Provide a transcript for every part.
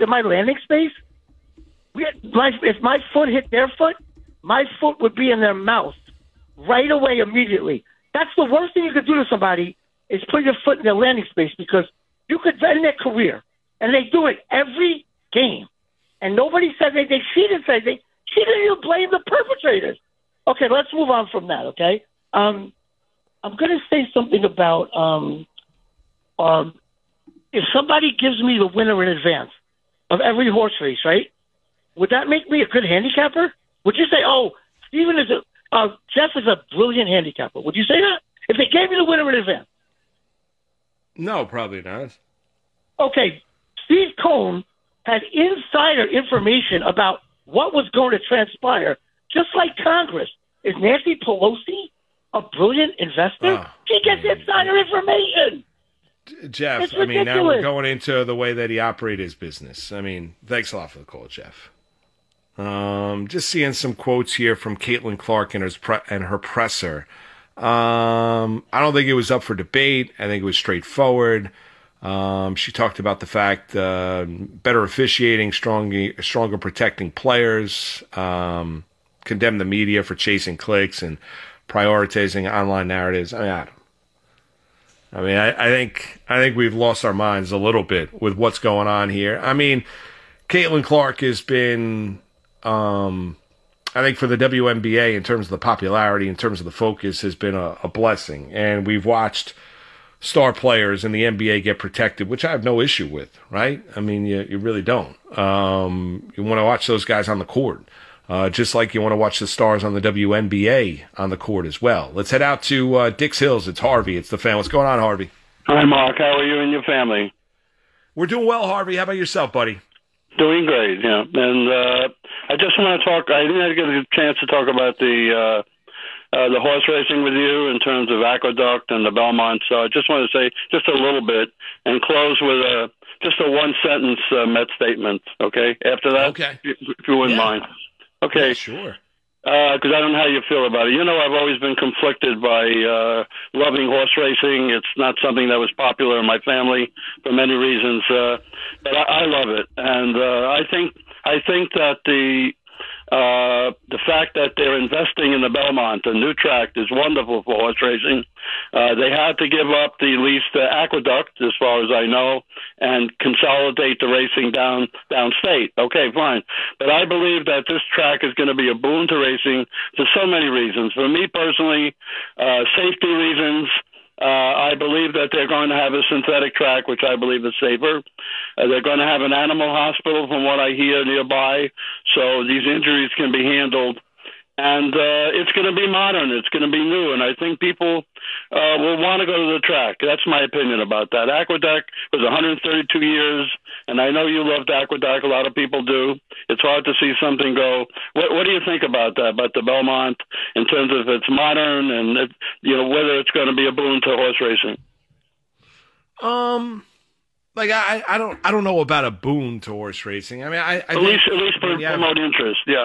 in my landing space, if my foot hit their foot, my foot would be in their mouth right away, immediately. That's the worst thing you could do to somebody is put your foot in their landing space, because you could end their career. And they do it every game. And nobody said they cheated. She didn't even blame the perpetrators. Okay, let's move on from that, okay? I'm going to say something about if somebody gives me the winner in advance of every horse race, right? Would that make me a good handicapper? Would you say, oh, Steven Jeff is a brilliant handicapper? Would you say that? If they gave me the winner in advance? No, probably not. Okay, Steve Cohn had insider information about what was going to transpire, just like Congress. Is Nancy Pelosi a brilliant investor? Oh, she gets insider information. Jeff, It's I mean, now ridiculous. we're going into the way that he operated his business. I mean, thanks a lot for the call, Jeff. Just seeing some quotes here from Caitlin Clark and her presser. I don't think it was up for debate. I think it was straightforward. She talked about the fact better officiating, stronger protecting players, condemned the media for chasing clicks and prioritizing online narratives. I think we've lost our minds a little bit with what's going on here. I mean, Caitlin Clark has been, I think for the WNBA, in terms of the popularity, in terms of the focus, has been a blessing. And we've watched star players in the NBA get protected, which I have no issue with, right? I mean, you really don't. You want to watch those guys on the court, just like you want to watch the stars on the WNBA on the court as well. Let's head out to Dix Hills. It's Harvey. It's the fan. What's going on, Harvey? Hi, Mark. How are you and your family? We're doing well, Harvey. How about yourself, buddy? Doing great, yeah. And I just want to talk. I didn't get a chance to talk about the horse racing with you in terms of Aqueduct and the Belmont. So I just want to say just a little bit and close with just a one-sentence Met statement, okay? After that, okay. If you wouldn't mind. Okay. Yeah, sure. Because I don't know how you feel about it. You know, I've always been conflicted by loving horse racing. It's not something that was popular in my family for many reasons, but I love it, and I think that the fact that they're investing in the Belmont, a new track, is wonderful for horse racing. They had to give up the lease to Aqueduct, as far as I know, and consolidate the racing downstate. Okay, fine. But I believe that this track is going to be a boon to racing for so many reasons. For me personally, safety reasons. I believe that they're going to have a synthetic track, which I believe is safer. They're going to have an animal hospital, from what I hear, nearby, so these injuries can be handled. And it's going to be modern. It's going to be new. And I think people will want to go to the track. That's my opinion about that. Aqueduct was 132 years, and I know you loved Aqueduct. A lot of people do. It's hard to see something go. What do you think about that, about the Belmont, in terms of it's modern and whether it's going to be a boon to horse racing? I don't know about a boon to horse racing. I mean, at least promote interest. Yeah.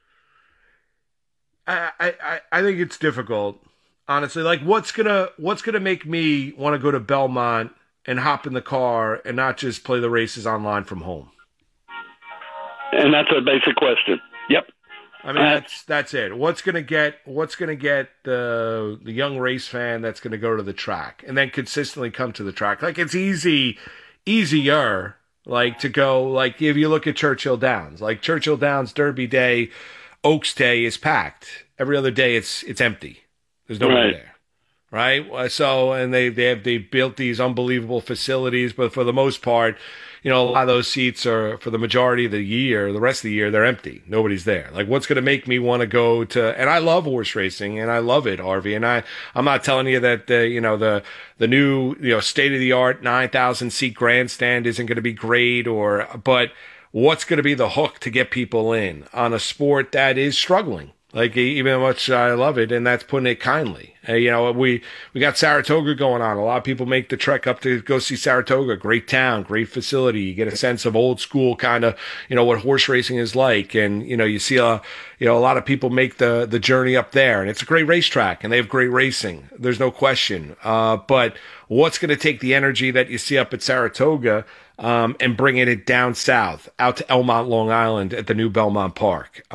I think it's difficult, honestly. Like, what's gonna make me want to go to Belmont and hop in the car and not just play the races online from home? And that's a basic question. Yep. I mean, that's it. What's gonna get the young race fan that's gonna go to the track and then consistently come to the track? Like, it's easier, like, to go, like, if you look at Churchill Downs, like Churchill Downs Derby Day, Oaks Day is packed. Every other day it's empty. There's nobody there, right? So, and they built these unbelievable facilities, but for the most part, a lot of those seats are, for the majority of the year, the rest of the year, they're empty. Nobody's there. Like, what's going to make me want to go to? And I love horse racing, and I love it, Harvey. And I'm not telling you that the new state of the art 9,000 seat grandstand isn't going to be great, but what's going to be the hook to get people in on a sport that is struggling? Like, even much I love it, and that's putting it kindly. We got Saratoga going on. A lot of people make the trek up to go see Saratoga. Great town, great facility. You get a sense of old school kind of, what horse racing is like. And, you see a lot of people make the journey up there, and it's a great racetrack, and they have great racing. There's no question. But what's going to take the energy that you see up at Saratoga and bringing it down south out to Elmont, Long Island at the new Belmont Park.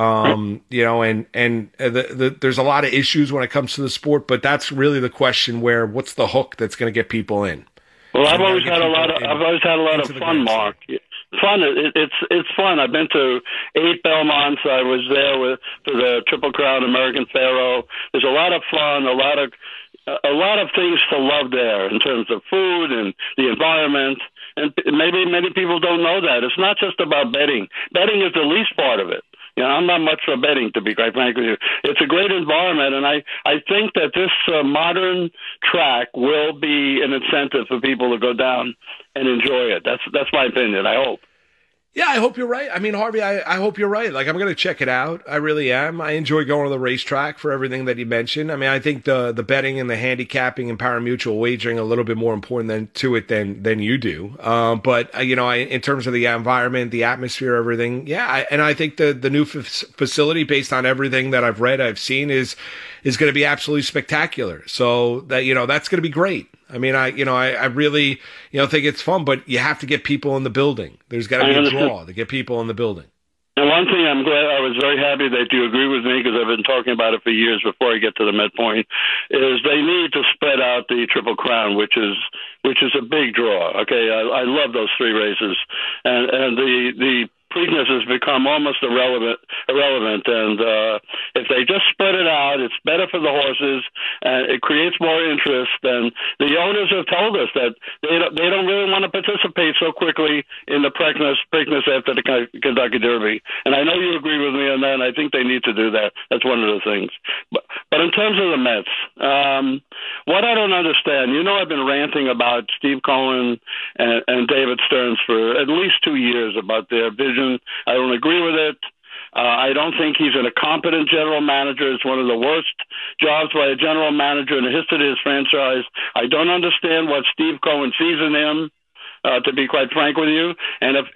There's a lot of issues when it comes to the sport, but that's really the question what's the hook that's going to get people in? Well, I've always had a lot of fun, Mark. Fun. It's fun. I've been to 8 Belmonts. I was there for the Triple Crown American Pharoah. There's a lot of fun, a lot of things to love there in terms of food and the environment. And maybe many people don't know that. It's not just about betting. Betting is the least part of it. I'm not much for betting, to be quite frank with you. It's a great environment, and I think that this modern track will be an incentive for people to go down and enjoy it. That's my opinion, I hope. Yeah, I hope you're right. I mean, Harvey, I hope you're right. Like, I'm going to check it out. I really am. I enjoy going to the racetrack for everything that you mentioned. I mean, I think the betting and the handicapping and pari-mutuel wagering are a little bit more important than you do. But in terms of the environment, the atmosphere, everything, yeah. And I think the new facility, based on everything that I've read, I've seen, is going to be absolutely spectacular. So that that's going to be great. I mean, I really, think it's fun, but you have to get people in the building. There's got to be a draw to get people in the building. And one thing I was very happy that you agree with me, because I've been talking about it for years before I get to the Met Point, is they need to spread out the Triple Crown, which is a big draw. Okay, I love those 3 races, and the Preakness has become almost irrelevant. And if they just spread it out, it's better for the horses, and it creates more interest. And the owners have told us that they don't really want to participate so quickly in the Preakness after the Kentucky Derby. And I know you agree with me on that, and I think they need to do that. That's one of the things. But in terms of the Mets, what I don't understand, I've been ranting about Steve Cohen and David Stearns for at least 2 years about their vision. I don't agree with it. I don't think he's a competent general manager. It's one of the worst jobs by a general manager in the history of his franchise. I don't understand what Steve Cohen sees in him, to be quite frank with you. And if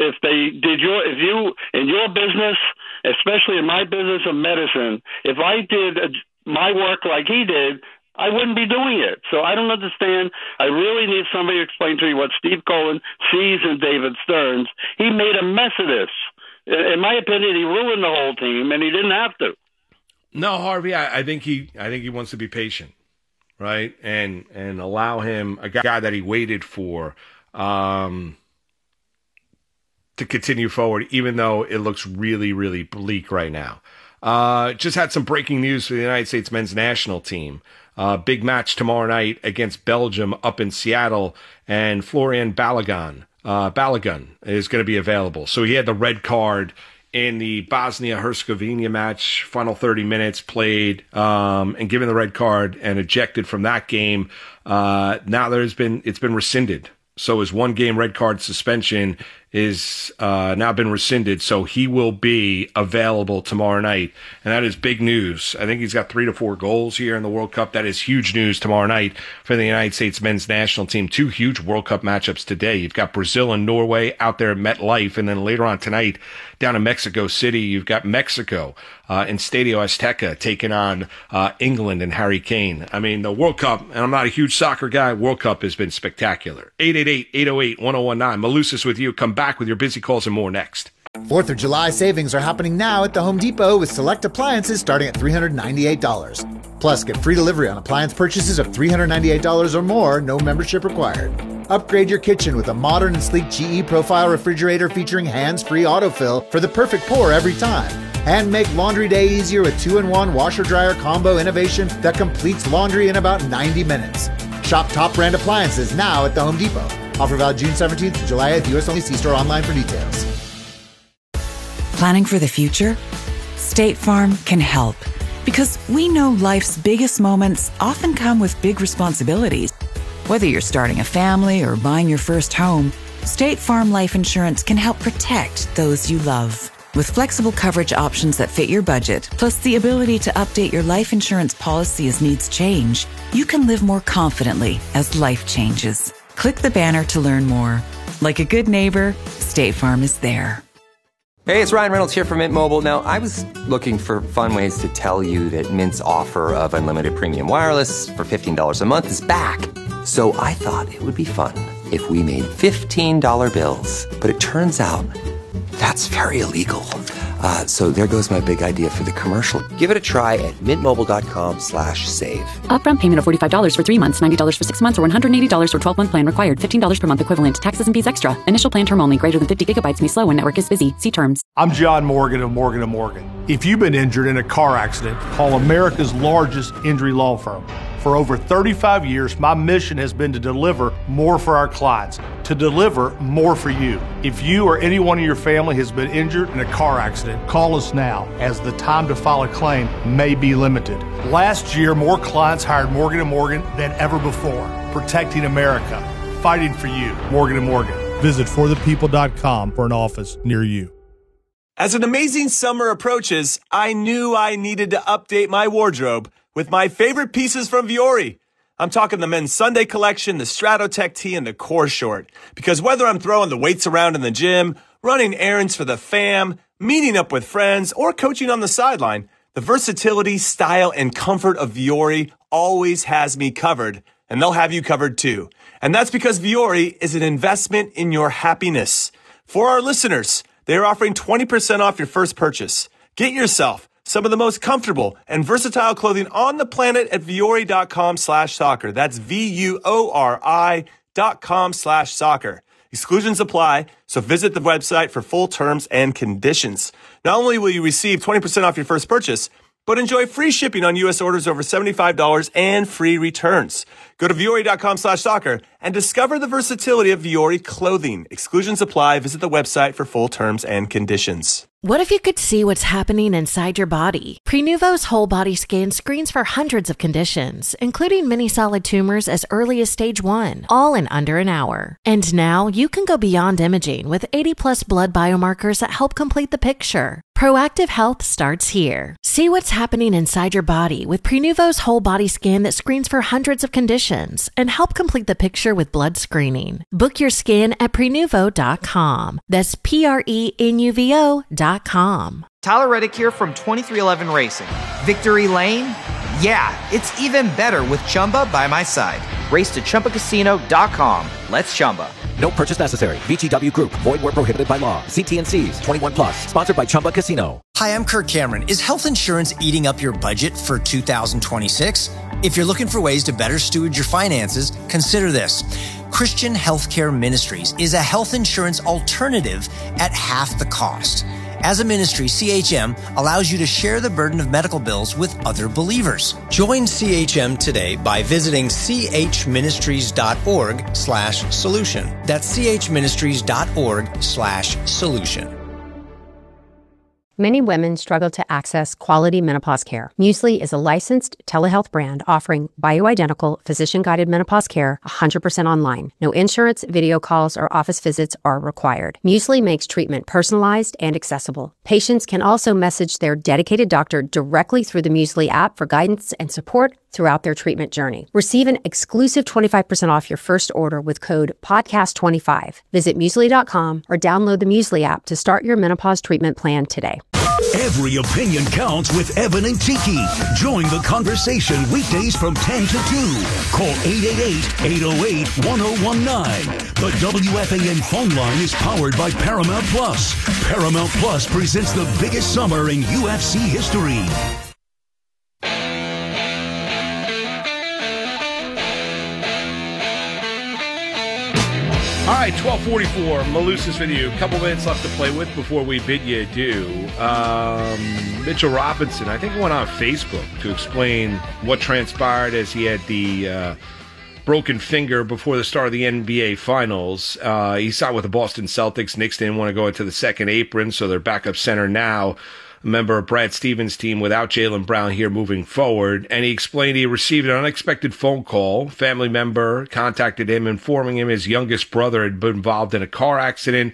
you in your business, especially in my business of medicine, if I did my work like he did, I wouldn't be doing it. So I don't understand. I really need somebody to explain to me what Steve Cohen sees in David Stearns. He made a mess of this. In my opinion, he ruined the whole team, and he didn't have to. No, Harvey, I think he wants to be patient, right? And allow him, a guy that he waited for, to continue forward, even though it looks really, really bleak right now. Just had some breaking news for the United States men's national team. Big match tomorrow night against Belgium up in Seattle, and Florian Balogun is going to be available. So he had the red card in the Bosnia-Herzegovina match, final 30 minutes played, and given the red card and ejected from that game. Now it's been rescinded. So his 1-game red card suspension is now been rescinded, so he will be available tomorrow night, and that is big news. I think he's got 3 to 4 goals here in the World Cup. That is huge news tomorrow night for the United States men's national team. 2 huge World Cup matchups today. You've got Brazil and Norway out there at MetLife, and then later on tonight down in Mexico City, you've got Mexico in Stadio Azteca taking on England and Harry Kane. I mean, the World Cup, and I'm not a huge soccer guy, World Cup has been spectacular. 888-808-1019. Malusis with you. Come back with your busy calls and more next. 4th of July savings are happening now at the Home Depot with select appliances starting at $398. Plus, get free delivery on appliance purchases of $398 or more, no membership required. Upgrade your kitchen with a modern and sleek GE Profile refrigerator featuring hands-free autofill for the perfect pour every time. And make laundry day easier with 2-in-1 washer-dryer combo innovation that completes laundry in about 90 minutes. Shop top brand appliances now at the Home Depot. Offer valid June 17th to July 8th. U.S. only. See store online for details. Planning for the future? State Farm can help, because we know life's biggest moments often come with big responsibilities. Whether you're starting a family or buying your first home, State Farm Life Insurance can help protect those you love. With flexible coverage options that fit your budget, plus the ability to update your life insurance policy as needs change, you can live more confidently as life changes. Click the banner to learn more. Like a good neighbor, State Farm is there. Hey, it's Ryan Reynolds here from Mint Mobile. Now, I was looking for fun ways to tell you that Mint's offer of unlimited premium wireless for $15 a month is back. So I thought it would be fun if we made $15 bills. But it turns out that's very illegal. So there goes my big idea for the commercial. Give it a try at mintmobile.com/save. Upfront payment of $45 for 3 months, $90 for 6 months, or $180 for 12-month plan required. $15 per month equivalent. Taxes and fees extra. Initial plan term only. Greater than 50 gigabytes may slow when network is busy. See terms. I'm John Morgan of Morgan & Morgan. If you've been injured in a car accident, call America's largest injury law firm. For over 35 years, my mission has been to deliver more for our clients, to deliver more for you. If you or anyone in your family has been injured in a car accident, call us now, as the time to file a claim may be limited. Last year, more clients hired Morgan & Morgan than ever before, protecting America, fighting for you. Morgan & Morgan. Visit forthepeople.com for an office near you. As an amazing summer approaches, I knew I needed to update my wardrobe with my favorite pieces from Vuori. I'm talking the men's Sunday collection, the Stratotech tee, and the core short. Because whether I'm throwing the weights around in the gym, running errands for the fam, meeting up with friends, or coaching on the sideline, the versatility, style, and comfort of Vuori always has me covered, and they'll have you covered too. And that's because Vuori is an investment in your happiness. For our listeners, they are offering 20% off your first purchase. Get yourself some of the most comfortable and versatile clothing on the planet at Vuori.com/soccer. That's VUORI.com/soccer. Exclusions apply, so visit the website for full terms and conditions. Not only will you receive 20% off your first purchase, but enjoy free shipping on U.S. orders over $75 and free returns. Go to Vuori.com/soccer and discover the versatility of Vuori clothing. Exclusions apply. Visit the website for full terms and conditions. What if you could see what's happening inside your body? Prenuvo's whole body scan screens for hundreds of conditions, including many solid tumors as early as stage 1, all in under an hour. And now you can go beyond imaging with 80+ blood biomarkers that help complete the picture. Proactive health starts here. See what's happening inside your body with Prenuvo's whole body scan that screens for hundreds of conditions and help complete the picture with blood screening. Book your scan at Prenuvo.com. That's Prenuvo.com. Tyler Reddick here from 2311 Racing. Victory Lane? Yeah, it's even better with Chumba by my side. Race to ChumbaCasino.com. Let's Chumba. No purchase necessary. VGW Group. Void where prohibited by law. See T&Cs. 21+. Sponsored by Chumba Casino. Hi, I'm Kirk Cameron. Is health insurance eating up your budget for 2026? If you're looking for ways to better steward your finances, consider this. Christian Healthcare Ministries is a health insurance alternative at half the cost. As a ministry, CHM allows you to share the burden of medical bills with other believers. Join CHM today by visiting chministries.org/solution. That's chministries.org/solution. Many women struggle to access quality menopause care. Muesli is a licensed telehealth brand offering bioidentical physician-guided menopause care 100% online. No insurance, video calls, or office visits are required. Muesli makes treatment personalized and accessible. Patients can also message their dedicated doctor directly through the Muesli app for guidance and support throughout their treatment journey. Receive an exclusive 25% off your first order with code PODCAST25. Visit Muesli.com or download the Muesli app to start your menopause treatment plan today. Every opinion counts with Evan and Tiki. Join the conversation weekdays from 10 to 2. Call 888-808-1019. The WFAN phone line is powered by Paramount Plus. Paramount Plus presents the biggest summer in UFC history. All right, 12:44, Malusis video. A couple minutes left to play with before we bid you adieu. Mitchell Robinson, I think, went on Facebook to explain what transpired as he had the broken finger before the start of the NBA Finals. He signed with the Boston Celtics. Knicks didn't want to go into the second apron, so their backup center now, a member of Brad Stevens' team without Jaylen Brown here moving forward. And he explained he received an unexpected phone call. Family member contacted him, informing him his youngest brother had been involved in a car accident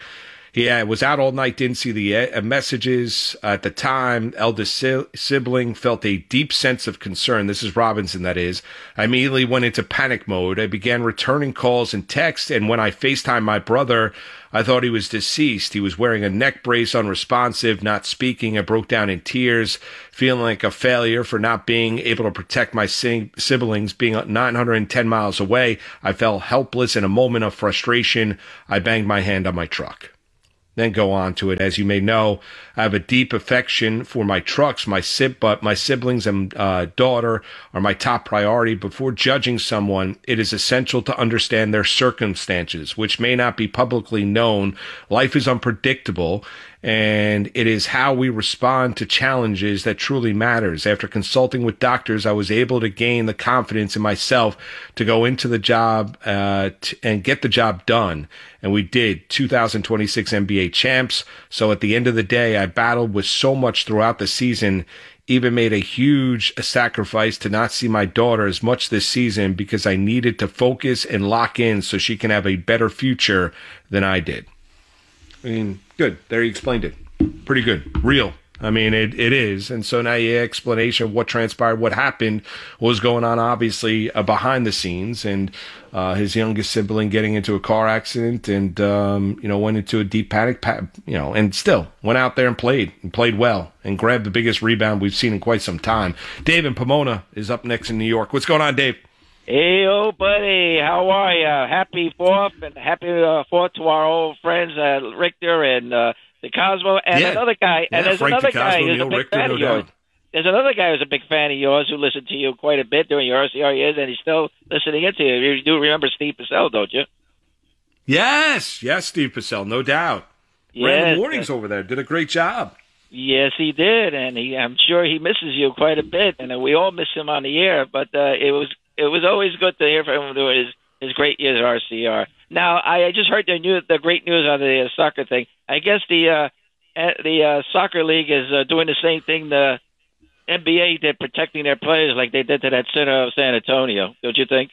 He was out all night, didn't see the messages. At the time, eldest sibling felt a deep sense of concern. This is Robinson, that is. I immediately went into panic mode. I began returning calls and texts, and when I FaceTimed my brother, I thought he was deceased. He was wearing a neck brace, unresponsive, not speaking. I broke down in tears, feeling like a failure for not being able to protect my siblings, being 910 miles away. I felt helpless. In a moment of frustration, I banged my hand on my truck. Then go on to it. As you may know, I have a deep affection for my trucks, but my siblings and daughter are my top priority. Before judging someone, it is essential to understand their circumstances, which may not be publicly known. Life is unpredictable, and it is how we respond to challenges that truly matters. After consulting with doctors, I was able to gain the confidence in myself to go into the job and get the job done. And we did. 2026 NBA champs. So at the end of the day, I battled with so much throughout the season, even made a huge sacrifice to not see my daughter as much this season because I needed to focus and lock in so she can have a better future than I did. I mean, good. There you explained it. Pretty good. Real. I mean, it is. And so now your explanation of what transpired, what happened, what was going on, obviously, behind the scenes, and his youngest sibling getting into a car accident and, went into a deep panic, and still went out there and played well and grabbed the biggest rebound we've seen in quite some time. Dave in Pomona is up next in New York. What's going on, Dave? Hey, oh, buddy, how are you? Happy 4th, and happy 4th to our old friends, Richter and the Cosmo, and another guy. And there's Frank another DeCosmo, guy who's Neil a big Richter, fan no of yours. doubt. There's another guy who's a big fan of yours who listened to you quite a bit during your RCR years, and he's still listening into you. You do remember Steve Purcell, don't you? Yes, Steve Purcell, no doubt. Ran the mornings over there, did a great job. Yes, he did, and I'm sure he misses you quite a bit, and we all miss him on the air. But it was always good to hear from him doing his great years at RCR. Now, I just heard the great news on the soccer thing. I guess the soccer league is doing the same thing the NBA did, protecting their players like they did to that center of San Antonio. Don't you think?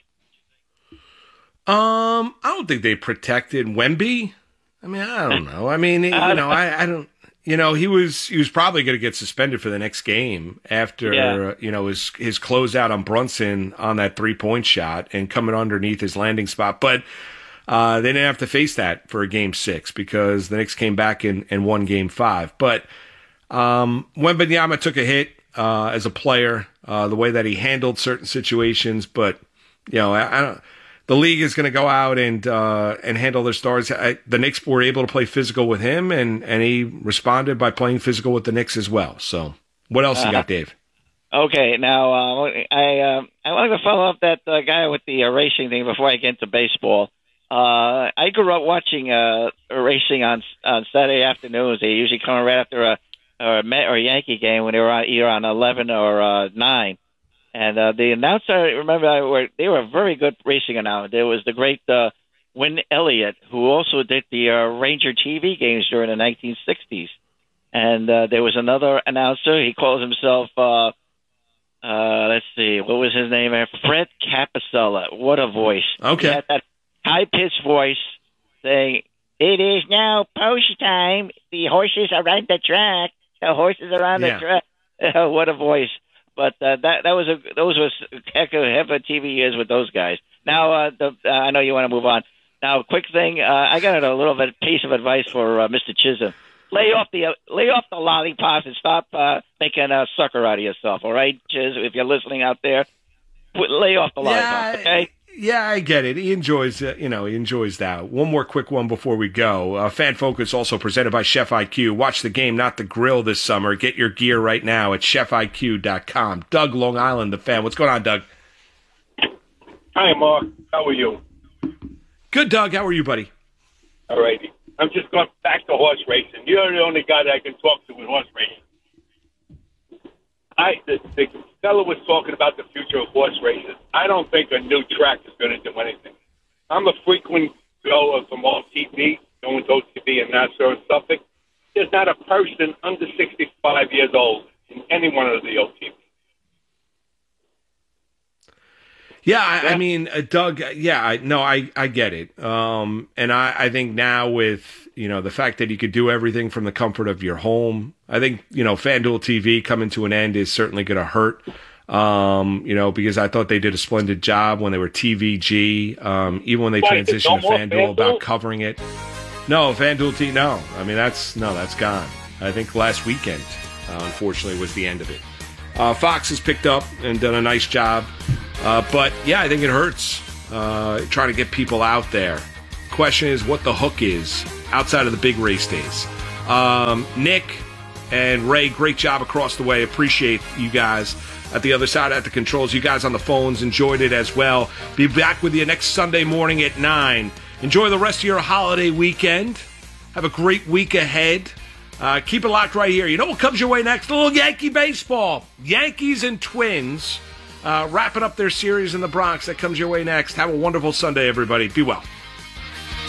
I don't think they protected Wemby. I mean, I don't know. I mean, I don't. He was probably going to get suspended for the next game after his closeout on Brunson on that 3-point shot and coming underneath his landing spot, but. They didn't have to face that for a Game 6 because the Knicks came back and won Game 5. But Wembanyama took a hit as a player, the way that he handled certain situations. But the league is going to go out and handle their stars. The Knicks were able to play physical with him, and he responded by playing physical with the Knicks as well. So, what else you got, Dave? Okay, now I wanted to follow up that guy with the racing thing before I get into baseball. I grew up watching racing on Saturday afternoons. They usually come right after a Met or Yankee game when they were either on 11 or 9. And the announcer, remember, they were a very good racing announcer. There was the great Win Elliott, who also did the Ranger TV games during the 1960s. And there was another announcer. He calls himself, let's see, what was his name? Fred Capicella. What a voice. Okay. He had that high-pitched voice saying, "It is now post time. The horses are on the track. The horses are on the track." What a voice! But those were heck of TV years with those guys. Now I know you want to move on. Now, quick thing. I got a little bit piece of advice for Mr. Chisholm. Lay off the lollipops and stop making a sucker out of yourself. All right, Chiz, if you're listening out there, lay off the lollipops. Okay. Yeah, I get it. He enjoys, he enjoys that. One more quick one before we go. Fan Focus also presented by Chef IQ. Watch the game, not the grill this summer. Get your gear right now at chefiq.com. Doug, Long Island, the fan. What's going on, Doug? Hi, Mark. How are you? Good, Doug. How are you, buddy? All righty. I'm just going back to horse racing. You're the only guy that I can talk to with horse racing. The fellow was talking about the future of horse races. I don't think a new track is going to do anything. I'm a frequent goer from OTB, going to OTB and Nassau and Suffolk. There's not a person under 65 years old in any one of the OTBs. Yeah, I mean, Doug, I get it. And I think now with, the fact that you could do everything from the comfort of your home. I think, FanDuel TV coming to an end is certainly going to hurt, because I thought they did a splendid job when they were TVG, even when they transitioned to FanDuel about covering it. No, FanDuel TV, no. I mean, that's gone. I think last weekend, unfortunately, was the end of it. Fox has picked up and done a nice job. But, yeah, I think it hurts trying to get people out there. Question is what the hook is outside of the big race days. Nick and Ray, great job across the way. Appreciate you guys at the other side at the controls. You guys on the phones enjoyed it as well. Be back with you next Sunday morning at 9. Enjoy the rest of your holiday weekend. Have a great week ahead. Keep it locked right here. You know what comes your way next? A little Yankee baseball. Yankees and Twins wrapping up their series in the Bronx. That comes your way next. Have a wonderful Sunday, everybody. Be well.